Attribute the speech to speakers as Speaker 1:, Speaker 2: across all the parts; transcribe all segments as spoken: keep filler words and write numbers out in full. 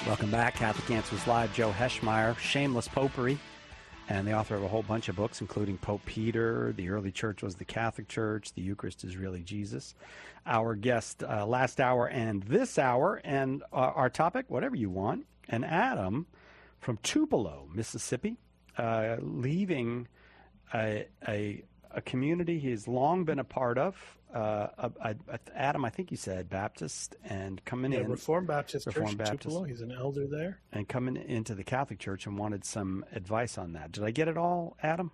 Speaker 1: Welcome back. Catholic Answers Live. Joe Heschmeyer, Shameless Popery, and the author of a whole bunch of books, including Pope Peter, The Early Church Was the Catholic Church, The Eucharist is Really Jesus. Our guest uh, last hour and this hour, and uh, our topic, whatever you want, and Adam from Tupelo, Mississippi, uh, leaving a, a, a community he's long been a part of. Uh, a, a, Adam, I think you said Baptist, and coming
Speaker 2: yeah,
Speaker 1: in
Speaker 2: Reformed Baptist
Speaker 1: Reformed
Speaker 2: Church
Speaker 1: Baptist.
Speaker 2: Tupelo. He's an elder there,
Speaker 1: and coming into the Catholic Church and wanted some advice on that. Did I get it all, Adam?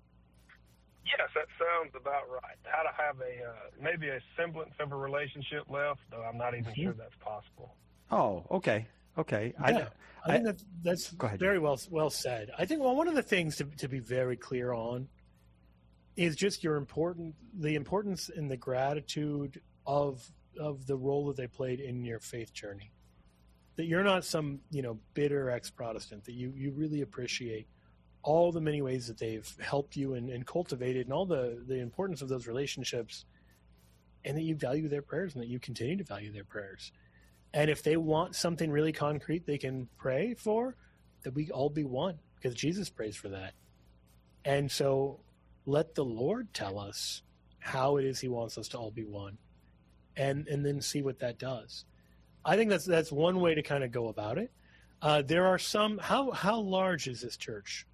Speaker 3: Yes, that sounds about right. How to have a uh, maybe a semblance of a relationship left, though I'm not even mm-hmm. sure that's possible.
Speaker 1: Oh, okay, okay.
Speaker 2: Yeah,
Speaker 1: I,
Speaker 2: I, I think that, that's
Speaker 1: ahead,
Speaker 2: very
Speaker 1: Jim.
Speaker 2: well well said. I think well, one of the things to to be very clear on is just your important the importance and the gratitude of of the role that they played in your faith journey. That you're not some, you know, bitter ex-Protestant, that you, you really appreciate all the many ways that they've helped you and, and cultivated, and all the, the importance of those relationships, and that you value their prayers and that you continue to value their prayers. And if they want something really concrete they can pray for, that we all be one, because Jesus prays for that. And so let the Lord tell us how it is he wants us to all be one, and and then see what that does. I think that's that's one way to kind of go about it. Uh, there are some. How how large is this church?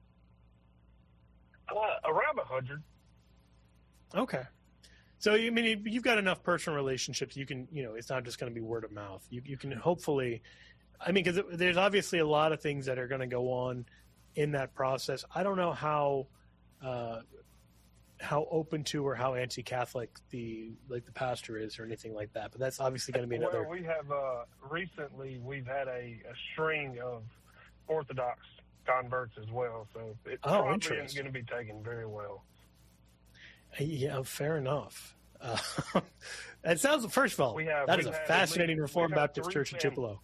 Speaker 3: Uh, around a hundred.
Speaker 2: Okay, so you I mean you've got enough personal relationships. You can you know it's not just going to be word of mouth. You you can hopefully, I mean, because there's obviously a lot of things that are going to go on in that process. I don't know how. Uh, how open to or how anti-Catholic the like the pastor is or anything like that, but that's obviously going to be another.
Speaker 3: Well, we have uh, recently we've had a, a string of Orthodox converts as well, so it
Speaker 2: oh,
Speaker 3: probably isn't going to be taken very well.
Speaker 2: Yeah, fair enough. Uh, it sounds. First of all,
Speaker 3: we have,
Speaker 2: that is a fascinating least, Reformed Baptist Church families. in Tupelo.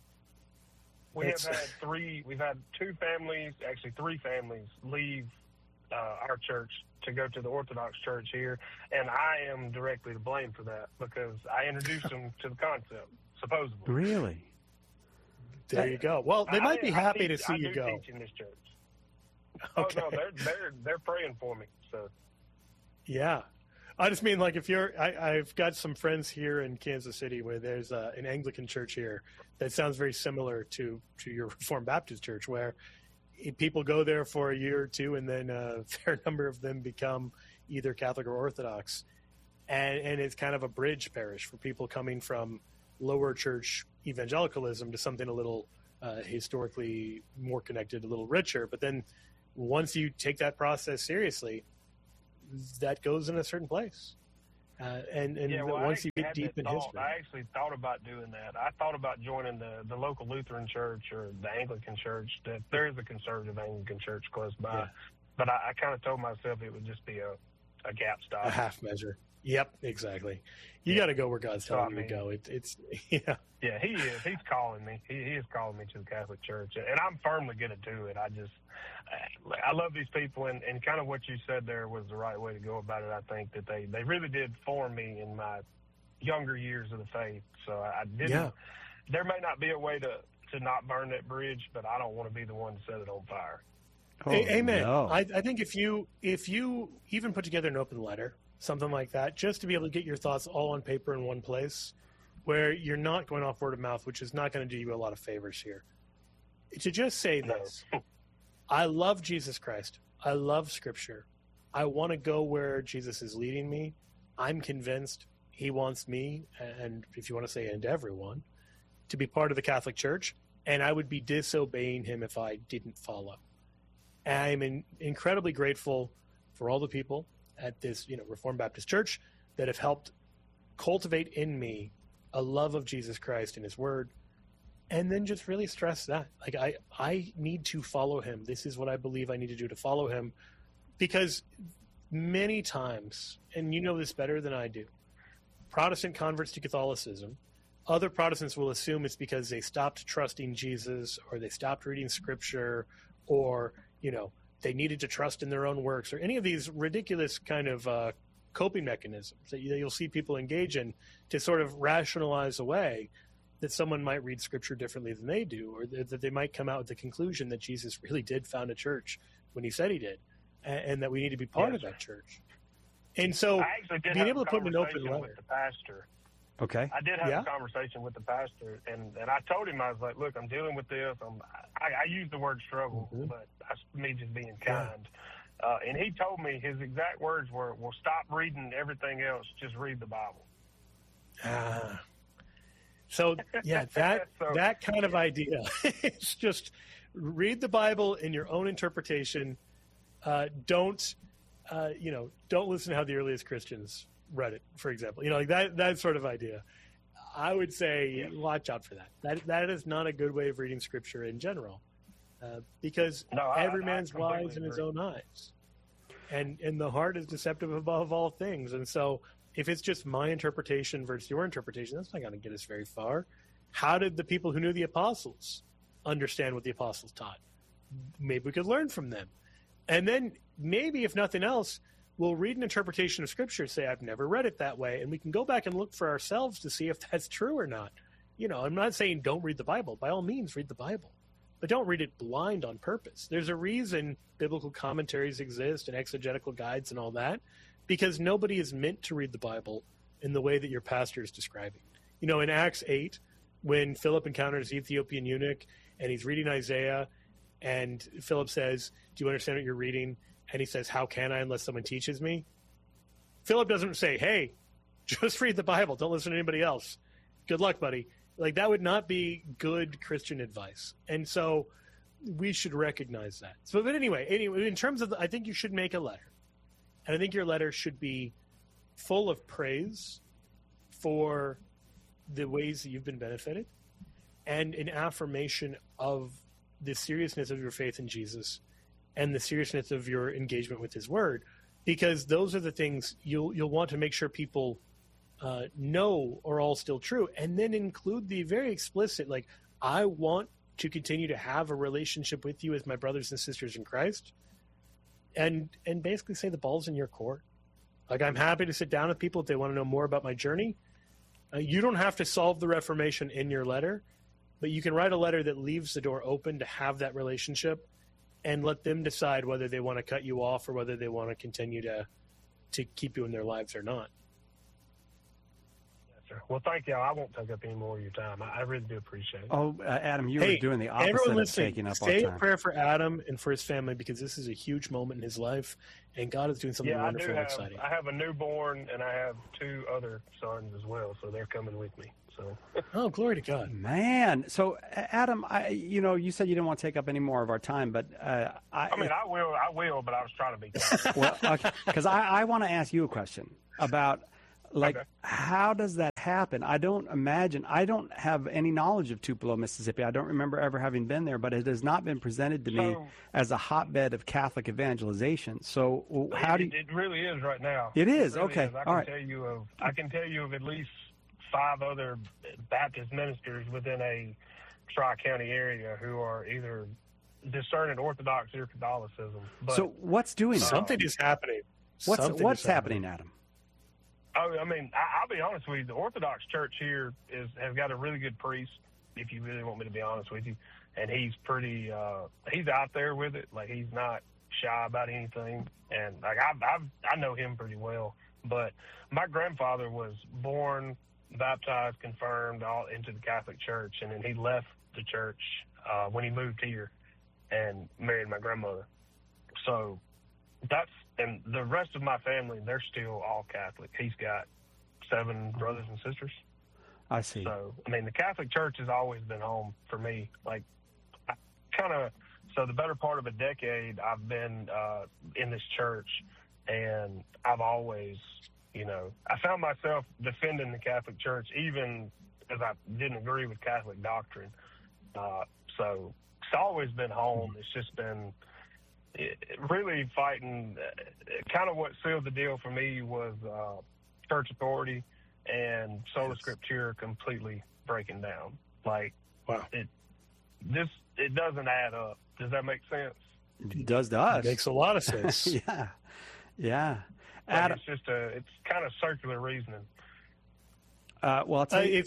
Speaker 3: We That's... have had three. We've had two families, actually three families, leave uh, our church to go to the Orthodox Church here, and I am directly to blame for that because I introduced them to the concept, supposedly.
Speaker 1: Really?
Speaker 2: There you go. Well, they might
Speaker 3: I,
Speaker 2: be happy
Speaker 3: I teach,
Speaker 2: to see
Speaker 3: I
Speaker 2: you
Speaker 3: do
Speaker 2: go.
Speaker 3: Teach in this church.
Speaker 2: Okay.
Speaker 3: Oh no, they're they're they're praying for me. So.
Speaker 2: Yeah, I just mean like if you're, I, I've got some friends here in Kansas City where there's uh, an Anglican church here that sounds very similar to to your Reformed Baptist church where. People go there for a year or two, and then a fair number of them become either Catholic or Orthodox. And, and it's kind of a bridge parish for people coming from lower church evangelicalism to something a little uh, historically more connected, a little richer. But then once you take that process seriously, that goes in a certain place. Uh, and and
Speaker 3: yeah, well,
Speaker 2: once you get deep in
Speaker 3: thought,
Speaker 2: history.
Speaker 3: I actually thought about doing that. I thought about joining the, the local Lutheran church or the Anglican church. That there is a conservative Anglican church close by. Yeah. But I, I kind of told myself it would just be a, a gap stop.
Speaker 2: A half measure. Yep, exactly. You yeah. got to go where God's telling so, you I mean, to go. It, it's, yeah.
Speaker 3: Yeah, he is. He's calling me. He, he is calling me to the Catholic Church. And I'm firmly going to do it. I just, I love these people. And, and kind of what you said there was the right way to go about it. I think that they, they really did form me in my younger years of the faith. So I didn't,
Speaker 2: yeah.
Speaker 3: there may not be a way to, to not burn that bridge, but I don't want to be the one to set it on fire.
Speaker 2: Oh, a- amen. No. I, I think if you, if you even put together an open letter, something like that, just to be able to get your thoughts all on paper in one place where you're not going off word of mouth, which is not going to do you a lot of favors here. To just say this, I love Jesus Christ. I love Scripture. I want to go where Jesus is leading me. I'm convinced he wants me, and if you want to say and everyone, to be part of the Catholic Church, and I would be disobeying him if I didn't follow. And I'm in, incredibly grateful for all the people at this, you know, Reformed Baptist Church that have helped cultivate in me a love of Jesus Christ and his word, and then just really stress that. Like, I, I need to follow him. This is what I believe I need to do to follow him, because many times, and you know this better than I do, Protestant converts to Catholicism, other Protestants will assume it's because they stopped trusting Jesus or they stopped reading Scripture or, you know, they needed to trust in their own works or any of these ridiculous kind of uh, coping mechanisms that you'll see people engage in to sort of rationalize away that someone might read Scripture differently than they do, or that they might come out with the conclusion that Jesus really did found a church when he said he did, and, and that we need to be part yes, of that church. And so being able to put in an open letter.
Speaker 3: With the pastor.
Speaker 1: Okay.
Speaker 3: I did have
Speaker 2: yeah.
Speaker 3: a conversation with the pastor, and, and I told him, I was like, look, I'm dealing with this. I'm, I, I use the word struggle, mm-hmm. but that's me just being kind. Yeah. Uh, and he told me his exact words were, well, stop reading everything else. Just read the Bible.
Speaker 2: Ah. So, yeah, that so, that kind of idea. It's just read the Bible in your own interpretation. Uh, don't, uh, you know, don't listen to how the earliest Christians read it, for example. You know, like that that sort of idea. I would say yeah. watch out for that. That That is not a good way of reading Scripture in general, uh, because
Speaker 3: no,
Speaker 2: every
Speaker 3: I,
Speaker 2: man's
Speaker 3: I
Speaker 2: wise in his own eyes. And, and the heart is deceptive above all things. And so if it's just my interpretation versus your interpretation, that's not going to get us very far. How did the people who knew the apostles understand what the apostles taught? Maybe we could learn from them. And then maybe, if nothing else, we'll read an interpretation of Scripture and say, I've never read it that way. And we can go back and look for ourselves to see if that's true or not. You know, I'm not saying don't read the Bible. By all means, read the Bible. But don't read it blind on purpose. There's a reason biblical commentaries exist and exegetical guides and all that, because nobody is meant to read the Bible in the way that your pastor is describing. You know, in Acts eight, when Philip encounters the Ethiopian eunuch and he's reading Isaiah, and Philip says, do you understand what you're reading? And he says, how can I unless someone teaches me? Philip doesn't say, hey, just read the Bible. Don't listen to anybody else. Good luck, buddy. Like, that would not be good Christian advice. And so we should recognize that. So, but anyway, anyway, in terms of, the, I think you should make a letter. And I think your letter should be full of praise for the ways that you've been benefited and an affirmation of the seriousness of your faith in Jesus and the seriousness of your engagement with his word, because those are the things you'll you'll want to make sure people uh, know are all still true, and then include the very explicit, like, I want to continue to have a relationship with you as my brothers and sisters in Christ, and and basically say the ball's in your court. Like, I'm happy to sit down with people if they want to know more about my journey. Uh, you don't have to solve the Reformation in your letter, but you can write a letter that leaves the door open to have that relationship and let them decide whether they want to cut you off or whether they want to continue to to keep you in their lives or not.
Speaker 3: Yes, sir. Well, thank you. I won't take up any more of your time. I, I really do appreciate it.
Speaker 1: Oh, uh, Adam, you
Speaker 2: hey,
Speaker 1: were doing the opposite
Speaker 2: everyone
Speaker 1: of taking up our
Speaker 2: time. Say
Speaker 1: time.
Speaker 2: a prayer for Adam and for his family, because this is a huge moment in his life, and God is doing something
Speaker 3: yeah,
Speaker 2: wonderful
Speaker 3: I do
Speaker 2: and
Speaker 3: have,
Speaker 2: exciting.
Speaker 3: I have a newborn, and I have two other sons as well, so they're coming with me. So.
Speaker 2: Oh, glory to God.
Speaker 1: Man. So, Adam, I, you know, you said you didn't want to take up any more of our time, but uh, I,
Speaker 3: I mean, I will, I will, but I was trying to be kind.
Speaker 1: Well, because okay, I, I want to ask you a question about, like, okay. How does that happen? I don't imagine, I don't have any knowledge of Tupelo, Mississippi. I don't remember ever having been there, but it has not been presented to me
Speaker 3: so,
Speaker 1: as a hotbed of Catholic evangelization. So, how
Speaker 3: it,
Speaker 1: do you...
Speaker 3: It really is right now.
Speaker 1: It is?
Speaker 3: It really
Speaker 1: okay.
Speaker 3: Is. I
Speaker 1: All
Speaker 3: can
Speaker 1: right.
Speaker 3: tell you of, I can tell you of at least five other Baptist ministers within a Tri-County area who are either discerning Orthodox or Catholicism. But,
Speaker 1: so what's doing that?
Speaker 2: Something is happening.
Speaker 1: What's
Speaker 2: Something
Speaker 1: what's
Speaker 2: is
Speaker 1: happening, Adam?
Speaker 3: Oh, I mean, I, I'll be honest with you. The Orthodox Church here is has got a really good priest, if you really want me to be honest with you. And he's pretty, uh, he's out there with it. Like, he's not shy about anything. And, like, I've, I've, I know him pretty well. But my grandfather was born, baptized, confirmed all into the Catholic Church, and then he left the church uh, when he moved here and married my grandmother. So that's, and the rest of my family, they're still all Catholic. He's got seven brothers and sisters.
Speaker 1: I see.
Speaker 3: So, I mean, the Catholic Church has always been home for me. Like, I kind of, so the better part of a decade, I've been uh, in this church, and I've always, you know, I found myself defending the Catholic Church, even as I didn't agree with Catholic doctrine. Uh, so it's always been home. It's just been it, really fighting. Uh, kind of what sealed the deal for me was uh, church authority and sola scriptura completely breaking down. Like,
Speaker 2: wow,
Speaker 3: it this it doesn't add up. Does that make sense?
Speaker 1: It does to us.
Speaker 2: It makes a lot of sense.
Speaker 1: yeah, yeah.
Speaker 3: Adam, it's just a it's kind of circular reasoning.
Speaker 1: Uh, well, I'll tell
Speaker 2: uh,
Speaker 1: you.
Speaker 2: if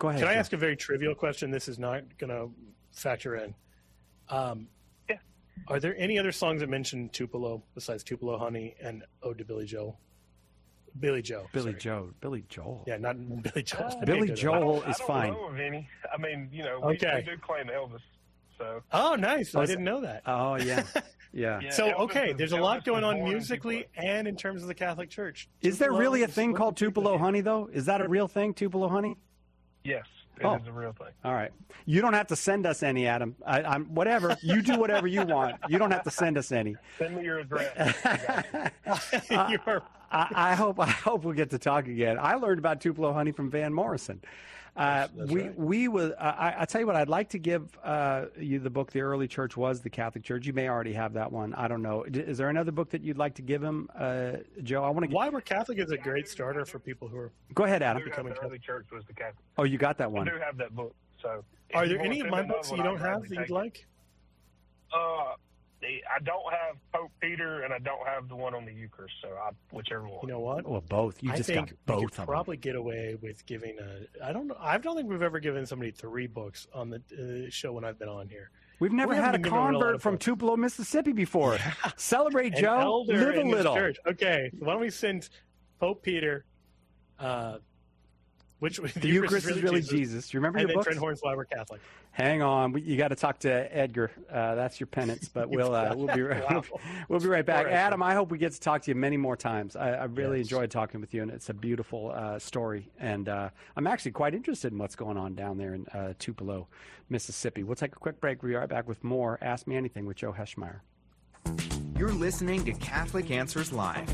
Speaker 1: Go ahead.
Speaker 2: Can I
Speaker 1: Joe.
Speaker 2: ask a very trivial question? This is not going to factor in. Um,
Speaker 3: yeah.
Speaker 2: Are there any other songs that mention Tupelo besides Tupelo Honey and Ode to Billy Joel? Billy Joe.
Speaker 1: Billy
Speaker 2: sorry.
Speaker 1: Joe. Billy Joel.
Speaker 2: Yeah, not Billy Joel.
Speaker 3: Uh,
Speaker 1: Billy
Speaker 2: Good.
Speaker 1: Joel
Speaker 3: I
Speaker 1: is
Speaker 3: don't
Speaker 1: fine.
Speaker 3: know of any. I mean, you know, we,
Speaker 2: Okay.
Speaker 3: we do claim Elvis. So.
Speaker 2: Oh, nice.
Speaker 1: Oh,
Speaker 2: I didn't know that.
Speaker 1: Oh, yeah. Yeah.
Speaker 3: Yeah,
Speaker 2: So,
Speaker 3: Elvis
Speaker 2: okay,
Speaker 3: is-
Speaker 2: there's a
Speaker 3: Elvis
Speaker 2: lot going
Speaker 3: was
Speaker 2: on
Speaker 3: born in
Speaker 2: musically
Speaker 3: Tupelo.
Speaker 2: and in terms of the Catholic Church.
Speaker 1: Is there
Speaker 2: Tupelo
Speaker 1: really a
Speaker 2: is
Speaker 1: thing
Speaker 2: what
Speaker 1: called
Speaker 2: the people
Speaker 1: Tupelo
Speaker 2: do.
Speaker 1: honey, though? Is that a real thing, Tupelo honey?
Speaker 3: Yes, it
Speaker 1: Oh.
Speaker 3: is a real thing.
Speaker 1: All right. You don't have to send us any, Adam. I, I'm whatever. You do whatever you want. You don't have to send us any.
Speaker 3: Send me your address. I got you.
Speaker 1: Uh,
Speaker 2: You're-
Speaker 1: I, I hope I hope we'll get to talk again. I learned about Tupelo honey from Van Morrison. Uh,
Speaker 2: That's- that's
Speaker 1: we
Speaker 2: right.
Speaker 1: we was I, I tell you what, I'd like to give uh, you the book. The Early Church Was the Catholic Church. You may already have that one. I don't know. Is there another book that you'd like to give him, uh, Joe? I want to.
Speaker 2: Why We're Catholic is a great starter for people who are.
Speaker 1: Go ahead,
Speaker 3: I
Speaker 1: Adam.
Speaker 3: do have
Speaker 2: Becoming
Speaker 3: the early church was the Catholic.
Speaker 1: Oh, you got that
Speaker 3: I
Speaker 1: one.
Speaker 3: do have that book. So. if
Speaker 2: Are
Speaker 3: you
Speaker 2: there
Speaker 3: wanna
Speaker 2: any of
Speaker 3: send
Speaker 2: my
Speaker 3: another
Speaker 2: books that
Speaker 3: one,
Speaker 2: you
Speaker 3: I'll
Speaker 2: don't have
Speaker 3: gladly
Speaker 2: that you'd
Speaker 3: take it.
Speaker 2: like?
Speaker 3: Uh, the, I don't have Pope Peter, and I don't have the one on the Eucharist. So I, whichever one.
Speaker 2: You know what?
Speaker 1: Well, both. You
Speaker 2: I
Speaker 1: just
Speaker 2: think
Speaker 1: got
Speaker 2: we
Speaker 1: both
Speaker 2: could
Speaker 1: of them.
Speaker 2: probably get away with giving a. I don't know. I don't think we've ever given somebody three books on the uh, show when I've been on here.
Speaker 1: We've never
Speaker 2: We
Speaker 1: had a
Speaker 2: haven't been given a lot
Speaker 1: convert
Speaker 2: of
Speaker 1: from
Speaker 2: books.
Speaker 1: Tupelo, Mississippi before. Celebrate,
Speaker 2: An
Speaker 1: Joe.
Speaker 2: elder
Speaker 1: Live a
Speaker 2: in this
Speaker 1: little.
Speaker 2: church. Okay, why don't we send Pope Peter? Uh, which
Speaker 1: The Eucharist is really Jesus. You remember
Speaker 2: and
Speaker 1: your
Speaker 2: then
Speaker 1: books?
Speaker 2: Trent Horn's Why We're Catholic.
Speaker 1: Hang on, we, you got to talk to Edgar. Uh, that's your penance, but we'll uh, we'll be right,
Speaker 2: Wow.
Speaker 1: we'll be right back.
Speaker 2: Poor Edgar.
Speaker 1: Adam, I hope we get to talk to you many more times. I, I really
Speaker 2: Yes.
Speaker 1: enjoyed talking with you, and it's a beautiful uh, story. And uh, I'm actually quite interested in what's going on down there in uh, Tupelo, Mississippi. We'll take a quick break. We'll be right back with more Ask Me Anything with Joe Heschmeyer.
Speaker 4: You're listening to Catholic Answers Live.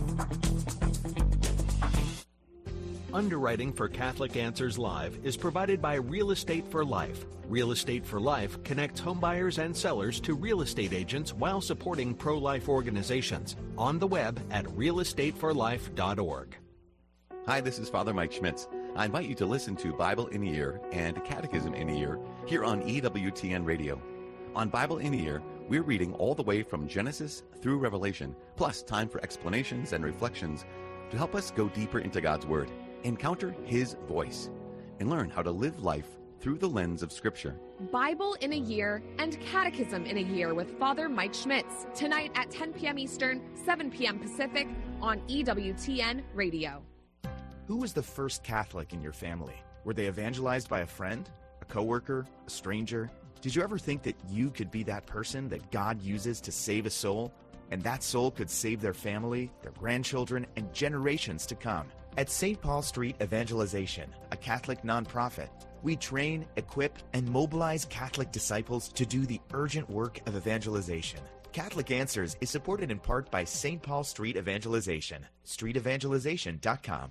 Speaker 5: Underwriting for Catholic Answers Live is provided by Real Estate for Life. Real Estate for Life connects homebuyers and sellers to real estate agents while supporting pro-life organizations. On the web at real estate for life dot org.
Speaker 6: Hi, this is Father Mike Schmitz. I invite you to listen to Bible in a Year and Catechism in a Year here on E W T N Radio. On Bible in a Year, we're reading all the way from Genesis through Revelation, plus time for explanations and reflections to help us go deeper into God's Word, encounter His voice, and learn how to live life through the lens of Scripture.
Speaker 7: Bible in a Year and Catechism in a Year with Father Mike Schmitz, tonight at ten p.m. Eastern, seven p.m. Pacific on E W T N Radio.
Speaker 4: Who was the first Catholic in your family? Were they evangelized by a friend, a coworker, a stranger? Did you ever think that you could be that person that God uses to save a soul? And that soul could save their family, their grandchildren, and generations to come. At Saint Paul Street Evangelization, a Catholic nonprofit, we train, equip, and mobilize Catholic disciples to do the urgent work of evangelization. Catholic Answers is supported in part by Saint Paul Street Evangelization, street evangelization dot com.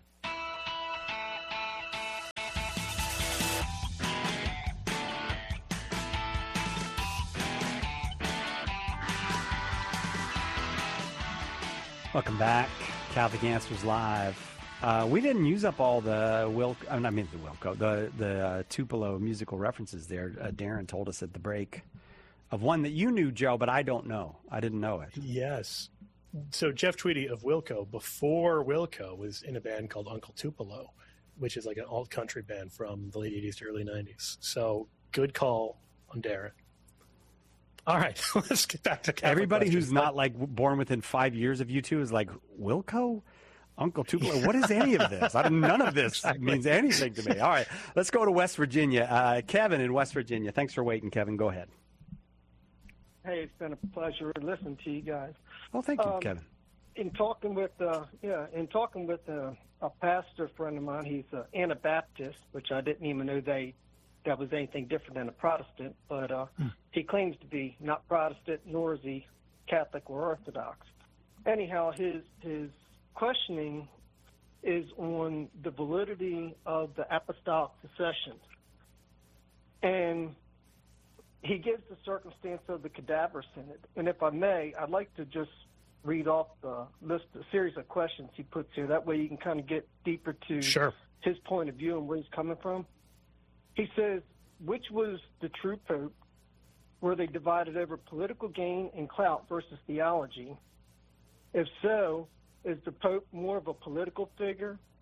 Speaker 1: Welcome back, Catholic Answers Live. Uh, we didn't use up all the Wil. I mean the Wilco, the the uh, Tupelo musical references there. Uh, Darren told us at the break of one that you knew, Joe, but I don't know. I didn't know it.
Speaker 2: Yes. So Jeff Tweedy of Wilco, before Wilco, was in a band called Uncle Tupelo, which is like an alt country band from the late eighties to early nineties. So good call on Darren. All right, let's get back to Catholic
Speaker 1: Everybody
Speaker 2: questions.
Speaker 1: who's not like born within five years of you two is like Wilco, Uncle Tupelo. What is any of this? I don't, none of this means anything to me. All right, let's go to West Virginia. Uh, Kevin in West Virginia. Thanks for waiting, Kevin. Go ahead.
Speaker 8: Hey, it's been a pleasure listening to you guys.
Speaker 1: Oh, thank you,
Speaker 8: Um,
Speaker 1: Kevin.
Speaker 8: In talking with, uh, yeah, in talking with uh, a pastor friend of mine, he's an Anabaptist, which I didn't even know they that was anything different than a Protestant. But uh, hmm. he claims to be not Protestant, nor is he Catholic or Orthodox. Anyhow, his his questioning is on the validity of the apostolic succession, and he gives the circumstance of the cadaver synod. And if I may, I'd like to just read off the list, the series of questions he puts here. That way you can kind of get deeper to
Speaker 2: Sure.
Speaker 8: his point of view and where he's coming from. He says, which was the true pope? Were they divided over political gain and clout versus theology? If so, is the pope more of a political figure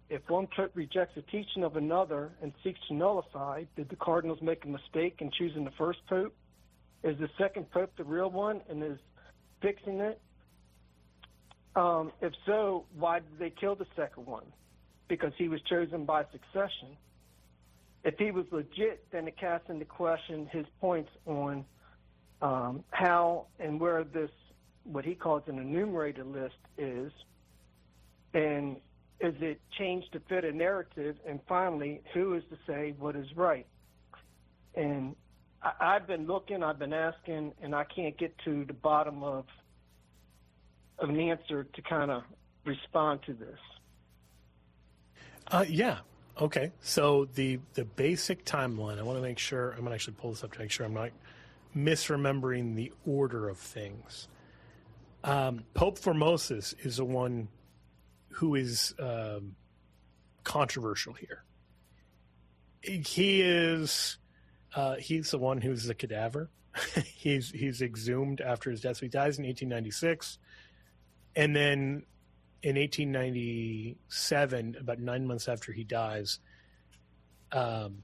Speaker 8: if one pope rejects the teaching of another and seeks to nullify, did the cardinals make a mistake in choosing the first pope? Is the second pope the real one and is fixing it? Um, if so, why did they kill the second one? Because he was chosen by succession. If he was legit, then it casts into question his points on um, how and where this, what he calls an enumerated list, is, and is it changed to fit a narrative? And finally, who is to say what is right? And I, I've been looking, I've been asking, and I can't get to the bottom of, of an answer to kind of respond to this.
Speaker 2: Uh, yeah. Okay. So the the basic timeline, I want to make sure, I'm going to actually pull this up to make sure I'm not misremembering the order of things. Um, Pope Formosus is the one who is um, controversial here. He is uh, he's the one who's the cadaver. he's he's exhumed after his death. So he dies in eighteen ninety-six, and then in eighteen ninety-seven, about nine months after he dies, um,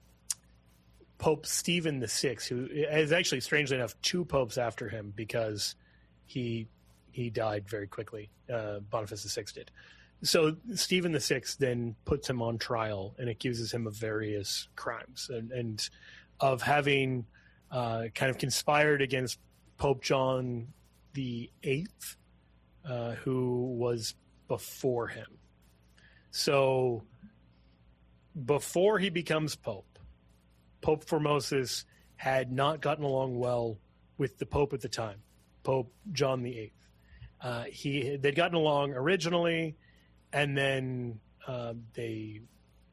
Speaker 2: Pope Stephen the Sixth, who is actually, strangely enough, two popes after him because he he died very quickly. Uh, Boniface the Sixth did. So Stephen the Sixth then puts him on trial and accuses him of various crimes and, and of having uh, kind of conspired against Pope John the Eighth, uh, who was before him. So before he becomes Pope, Pope Formosus had not gotten along well with the Pope at the time, Pope John the Eighth. Uh, he they'd gotten along originally, and then uh, they,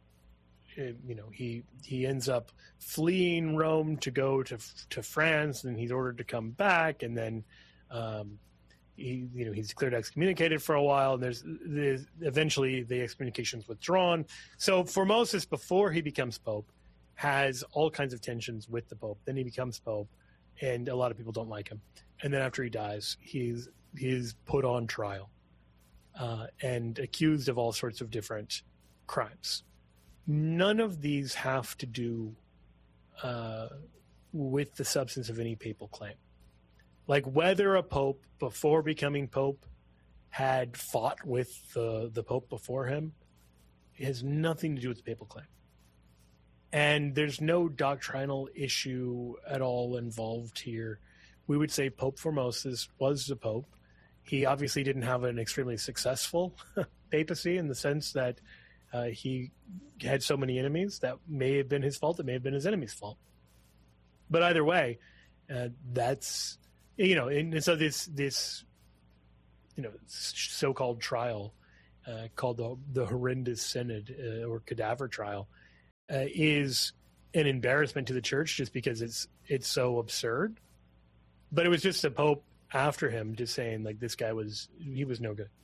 Speaker 2: you know, he he ends up fleeing Rome to go to to France, and he's ordered to come back, and then um, he you know he's declared excommunicated for a while, and there's, there's eventually the excommunication's withdrawn. So Formosus, before he becomes Pope, has all kinds of tensions with the Pope. Then he becomes Pope, and a lot of people don't like him. And then after he dies, he's he's put on trial uh, and accused of all sorts of different crimes. None of these have to do uh, with the substance of any papal claim. Like whether a pope before becoming Pope had fought with the, the Pope before him, it has nothing to do with the papal claim. And there's no doctrinal issue at all involved here. We would say Pope Formosus was the Pope. He obviously didn't have an extremely successful papacy in the sense that uh, he had so many enemies. That may have been his fault. It may have been his enemy's fault. But either way, uh, that's, you know, and, and so this, this, you know, so-called trial uh, called the, the Horrendous Synod uh, or Cadaver Trial uh, is an embarrassment to the church just because it's it's so absurd. But it was just a Pope after him just saying, like, this guy was, he was no good.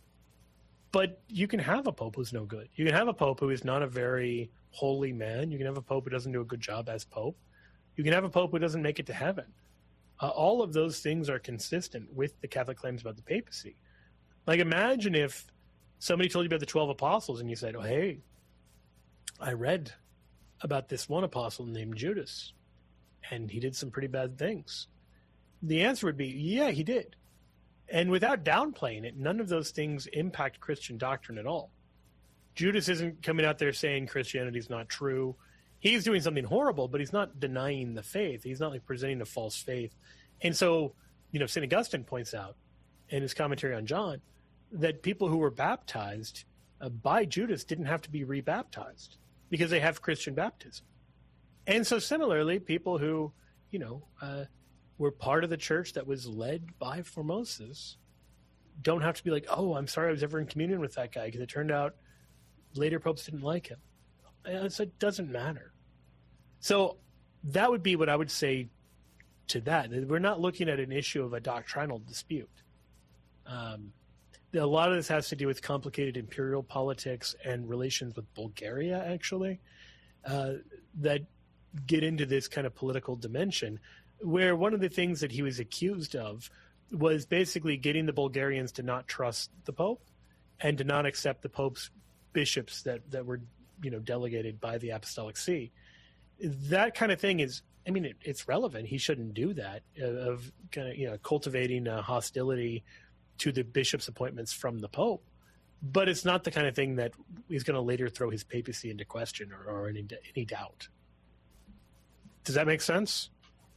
Speaker 2: But you can have a Pope who's no good. You can have a Pope who is not a very holy man. You can have a Pope who doesn't do a good job as Pope. You can have a Pope who doesn't make it to heaven. Uh, all of those things are consistent with the Catholic claims about the papacy. Like, imagine if somebody told you about the twelve apostles and you said, oh, hey, I read about this one apostle named Judas, and he did some pretty bad things. The answer would be, yeah, he did. And without downplaying it, none of those things impact Christian doctrine at all. Judas isn't coming out there saying Christianity is not true. He's doing something horrible, but he's not denying the faith. He's not like presenting a false faith. And so, you know, Saint Augustine points out in his commentary on John that people who were baptized uh, by Judas didn't have to be rebaptized because they have Christian baptism. And so similarly, people who, you know, uh, were part of the church that was led by Formosus don't have to be like, oh, I'm sorry I was ever in communion with that guy because it turned out later popes didn't like him. So it doesn't matter. So that would be what I would say to that. We're not looking at an issue of a doctrinal dispute. Um, a lot of this has to do with complicated imperial politics and relations with Bulgaria, actually, uh, that get into this kind of political dimension, where one of the things that he was accused of was basically getting the Bulgarians to not trust the Pope and to not accept the Pope's bishops that, that were, you know, delegated by the Apostolic See. That kind of thing is, I mean, it, it's relevant. He shouldn't do that, uh, of kind of, you know, cultivating uh, hostility to the bishop's appointments from the Pope. But it's not the kind of thing that is going to later throw his papacy into question or, or any, any doubt. Does that make sense?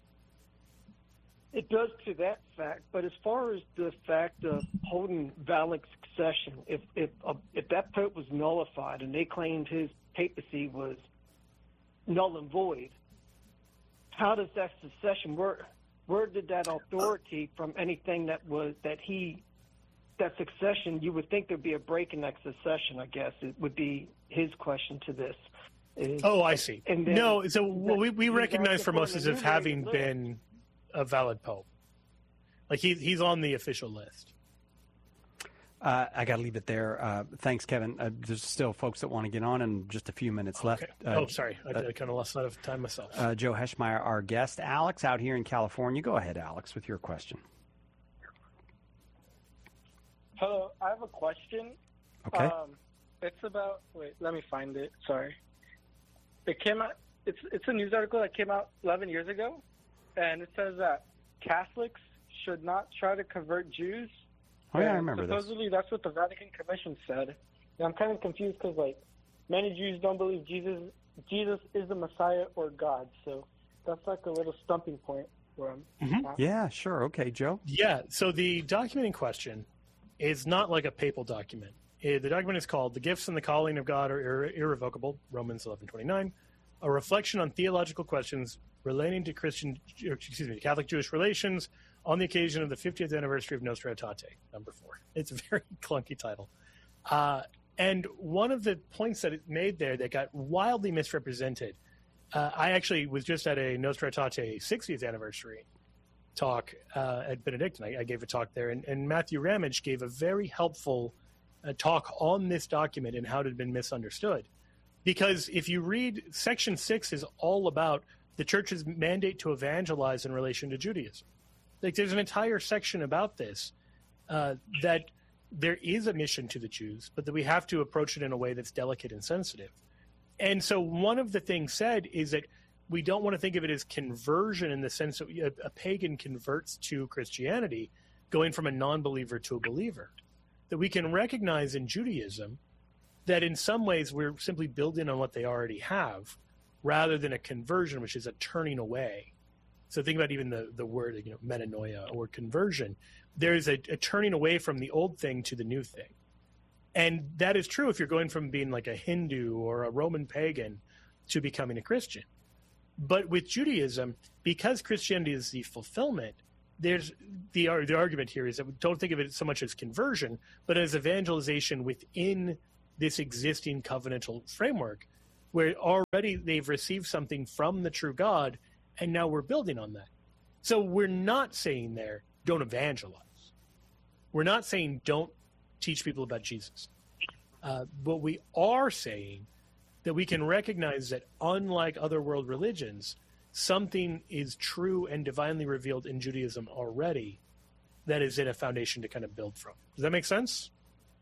Speaker 8: It does to that fact, but as far as the fact of holding valid succession, if if uh, if that pope was nullified and they claimed his papacy was null and void, how does that succession work? Where did that authority from anything that was that he that succession? You would think there'd be a break in that succession. I guess it would be his question to this. Is,
Speaker 2: oh, I see.
Speaker 8: And then,
Speaker 2: no, so well, we we recognize Formosus
Speaker 8: as
Speaker 2: as having been a valid pope. Like he, he's on the official list.
Speaker 1: Uh, I got to leave it there. Uh, thanks, Kevin. Uh, there's still folks that want to get on, and just a few minutes
Speaker 2: Okay.
Speaker 1: left. Uh,
Speaker 2: oh, sorry. I, uh, I kind of lost sight of time myself.
Speaker 1: Uh, Joe Heschmeyer, our guest. Alex, out here in California. Go ahead, Alex, with your question.
Speaker 9: Hello. I have a question.
Speaker 1: Okay.
Speaker 9: Um, it's about, wait, let me find it. Sorry. It came out, it's, it's a news article that came out eleven years ago. And it says that Catholics should not try to convert Jews.
Speaker 1: Oh, yeah,
Speaker 9: and
Speaker 1: I remember
Speaker 9: supposedly
Speaker 1: this.
Speaker 9: that's what the Vatican Commission said. And I'm kind of confused because, like, many Jews don't believe Jesus Jesus is the Messiah or God. So that's like a little stumping point for them.
Speaker 2: Mm-hmm.
Speaker 1: Yeah, sure. Okay, Joe.
Speaker 2: Yeah, so the document in question is not like a papal document. It, the document is called The Gifts and the Calling of God Are Irre- Irrevocable, Romans eleven twenty-nine, a reflection on theological questions relating to Christian, or excuse me, Catholic Jewish relations on the occasion of the fiftieth anniversary of Nostra Aetate, number four. It's a very clunky title. Uh, and one of the points that it made there that got wildly misrepresented, uh, I actually was just at a Nostra Aetate sixtieth anniversary talk uh, at Benedictine. I, I gave a talk there, and, and Matthew Ramage gave a very helpful uh, talk on this document and how it had been misunderstood. Because if you read, Section six is all about the church's mandate to evangelize in relation to Judaism. Like, there's an entire section about this, uh, that there is a mission to the Jews, but that we have to approach it in a way that's delicate and sensitive. And so one of the things said is that we don't want to think of it as conversion in the sense that a, a pagan converts to Christianity, going from a non-believer to a believer. That we can recognize in Judaism that in some ways we're simply building on what they already have, rather than a conversion, which is a turning away. So think about even the, the word, you know, metanoia or conversion. There is a, a turning away from the old thing to the new thing. And that is true if you're going from being like a Hindu or a Roman pagan to becoming a Christian. But with Judaism, because Christianity is the fulfillment, there's the, the argument here is that we don't think of it so much as conversion, but as evangelization within this existing covenantal framework, where already they've received something from the true God, and now we're building on that. So we're not saying there, don't evangelize. We're not saying don't teach people about Jesus. Uh, but we are saying that we can recognize that unlike other world religions, something is true and divinely revealed in Judaism already that is in a foundation to kind of build from. Does that make sense?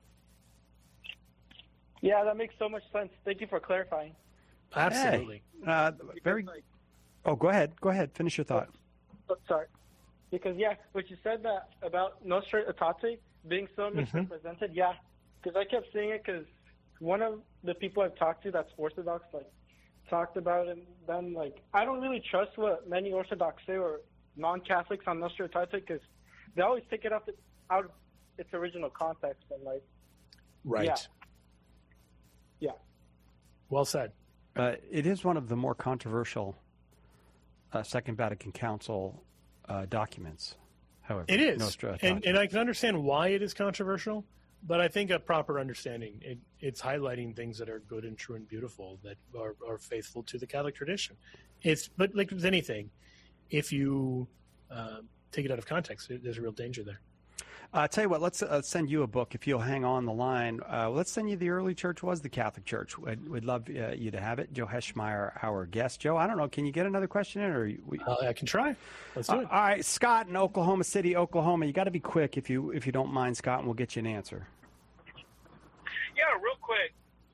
Speaker 9: Yeah, that makes so much sense. Thank you for clarifying.
Speaker 2: Absolutely.
Speaker 1: Hey, uh, very. Oh, go ahead. Go ahead. Finish your thought.
Speaker 9: Oh, sorry. Because, yeah, what you said that about Nostra Aetate being so misrepresented, mm-hmm. yeah, because I kept seeing it because one of the people I've talked to that's Orthodox, like, talked about it, and then, like, I don't really trust what many Orthodox say or non-Catholics on Nostra Aetate because they always take it out, out of its original context and, like,
Speaker 2: right.
Speaker 9: Yeah. Yeah.
Speaker 2: Well said.
Speaker 1: Uh, it is one of the more controversial uh, Second Vatican Council uh, documents, however.
Speaker 2: It is.
Speaker 1: Nostra
Speaker 2: and, and I can understand why it is controversial, but I think a proper understanding, it, it's highlighting things that are good and true and beautiful, that are, are faithful to the Catholic tradition. It's But like with anything, if you uh, take it out of context, there's a real danger there.
Speaker 1: Uh, tell you what, let's uh, send you a book if you'll hang on the line. Uh, let's send you The Early Church Was the Catholic Church. We'd, we'd love uh, you to have it. Joe Heschmeyer, our guest. Joe, I don't know, can you get another question in? Or we...
Speaker 2: uh, I can try. Let's do
Speaker 1: uh,
Speaker 2: it.
Speaker 1: All right, Scott in Oklahoma City, Oklahoma. You got to be quick if you if you don't mind, Scott, and we'll get you an answer.
Speaker 10: Yeah, real quick.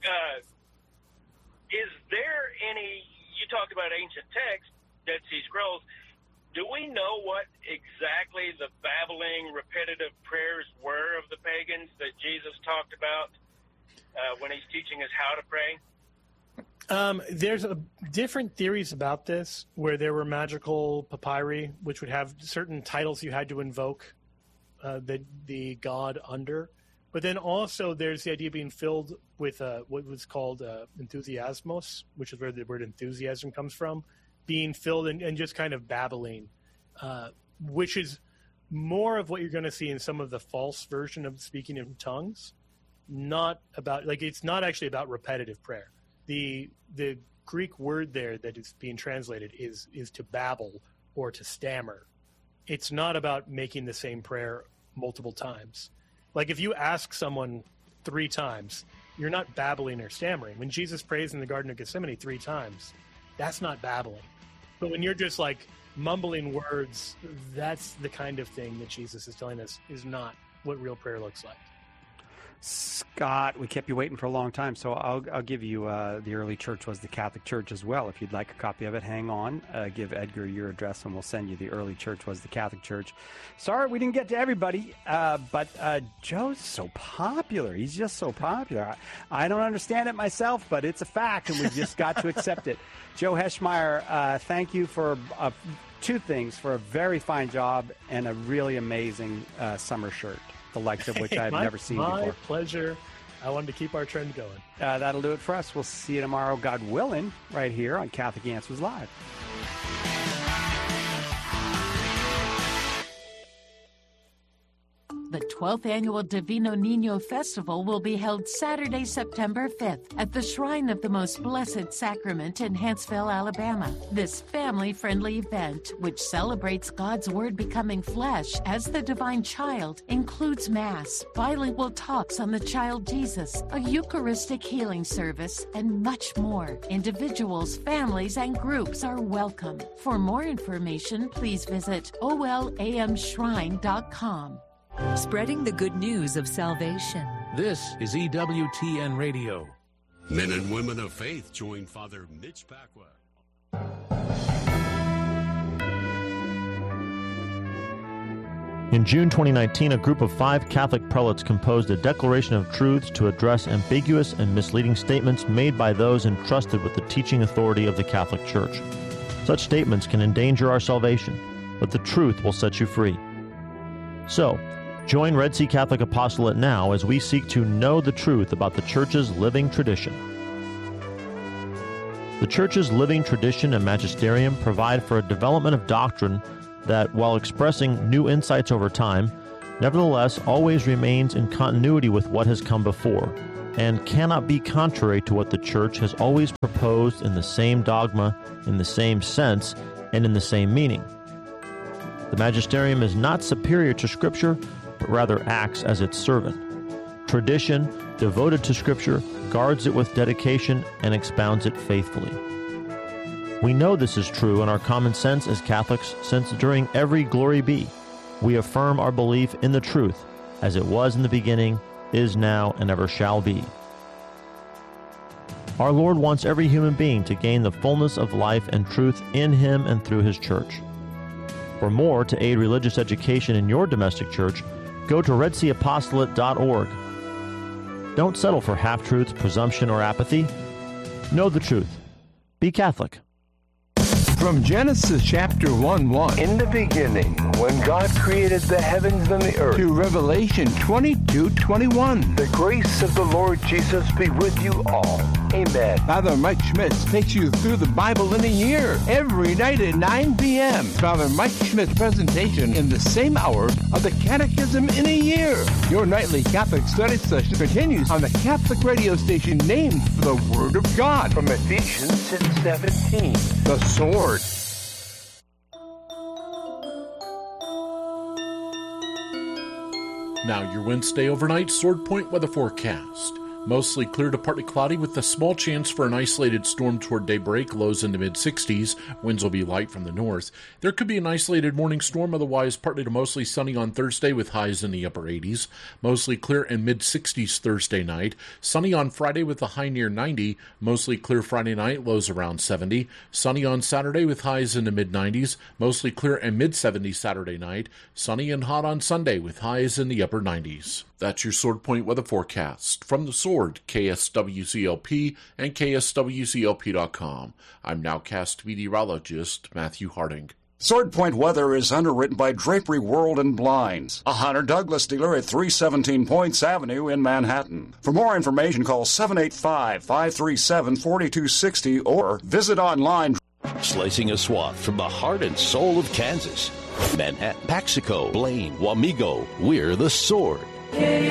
Speaker 10: uh, is there any, you talked about ancient texts, Dead Sea Scrolls, do we know what exactly the babbling, repetitive prayers were of the pagans that Jesus talked about uh, when he's teaching us how to pray?
Speaker 2: Um, there's a, different theories about this, where there were magical papyri, which would have certain titles you had to invoke uh, the the god under. But then also there's the idea of being filled with uh, what was called uh, enthusiasmos, which is where the word enthusiasm comes from, being filled and, and just kind of babbling, uh, which is more of what you're going to see in some of the false version of speaking in tongues. Not about, like, it's not actually about repetitive prayer. The the Greek word there that is being translated is is to babble or to stammer. It's not about making the same prayer multiple times. Like, if you ask someone three times, you're not babbling or stammering. When Jesus prays in the Garden of Gethsemane three times, that's not babbling. But when you're just like mumbling words, that's the kind of thing that Jesus is telling us is not what real prayer looks like.
Speaker 1: Scott, we kept you waiting for a long time, so I'll, I'll give you uh, the early church was the Catholic Church as well. If you'd like a copy of it, hang on. Uh, give Edgar your address, and we'll send you the early church was the Catholic Church. Sorry we didn't get to everybody, uh, but uh, Joe's so popular. He's just so popular. I, I don't understand it myself, but it's a fact, and we've just got to accept it. Joe Heschmeyer, uh, thank you for uh, two things, for a very fine job and a really amazing uh, summer shirt, the likes of which I've
Speaker 2: my,
Speaker 1: never seen
Speaker 2: my
Speaker 1: before.
Speaker 2: My pleasure. I wanted to keep our trend going.
Speaker 1: Uh, that'll do it for us. We'll see you tomorrow, God willing, right here on Catholic Answers Live.
Speaker 11: The twelfth Annual Divino Niño Festival will be held Saturday, September fifth at the Shrine of the Most Blessed Sacrament in Huntsville, Alabama. This family-friendly event, which celebrates God's Word becoming flesh as the divine child, includes Mass, bilingual talks on the child Jesus, a Eucharistic healing service, and much more. Individuals, families, and groups are welcome. For more information, please visit O L A M shrine dot com.
Speaker 12: Spreading the good news of salvation.
Speaker 13: This is E W T N Radio.
Speaker 14: Men and women of faith join Father Mitch Pacwa.
Speaker 15: In June twenty nineteen, a group of five Catholic prelates composed a declaration of truths to address ambiguous and misleading statements made by those entrusted with the teaching authority of the Catholic Church. Such statements can endanger our salvation, but the truth will set you free. So, join Red Sea Catholic Apostolate now as we seek to know the truth about the Church's living tradition. The Church's living tradition and magisterium provide for a development of doctrine that, while expressing new insights over time, nevertheless always remains in continuity with what has come before, and cannot be contrary to what the Church has always proposed in the same dogma, in the same sense, and in the same meaning. The magisterium is not superior to Scripture, but rather acts as its servant. Tradition, devoted to Scripture, guards it with dedication and expounds it faithfully. We know this is true in our common sense as Catholics, since during every Glory Be, we affirm our belief in the truth, as it was in the beginning, is now, and ever shall be. Our Lord wants every human being to gain the fullness of life and truth in Him and through His Church. For more to aid religious education in your domestic church, go to red sea apostolate dot org. Don't settle for half-truths, presumption, or apathy. Know the truth. Be Catholic.
Speaker 16: From Genesis chapter one one, in the beginning, when God created the heavens and the earth, to Revelation twenty-two twenty-one, the grace of the Lord Jesus be with you all. Amen. Father Mike Schmitz takes you through the Bible in a year, every night at nine p.m. Father Mike Schmitz presentation in the same hour of the Catechism in a Year. Your nightly Catholic study session continues on the Catholic radio station named for the Word of God. From Ephesians six seventeen, the sword.
Speaker 13: Now your Wednesday overnight Sword Point weather forecast.
Speaker 17: Mostly clear to partly cloudy with a small chance for an isolated storm toward daybreak, lows in the mid-sixties. Winds will be light from the north. There could be an isolated morning storm, otherwise partly to mostly sunny on Thursday with highs in the upper eighties. Mostly clear and mid-sixties Thursday night. Sunny on Friday with a high near ninety. Mostly clear Friday night, lows around seventy. Sunny on Saturday with highs in the mid-nineties. Mostly clear and mid-seventies Saturday night. Sunny and hot on Sunday with highs in the upper nineties. That's your Sword Point weather forecast. From the Sword, K S W C L P and K S W C L P dot com. I'm nowcast meteorologist Matthew Harding.
Speaker 18: Sword Point weather is underwritten by Drapery World and Blinds, a Hunter Douglas dealer at three seventeen Points Avenue in Manhattan. For more information, call seven eight five, five three seven, four two six zero or visit online.
Speaker 19: Slicing a swath from the heart and soul of Kansas. Manhattan, Paxico, Blaine, Wamego, we're the Sword.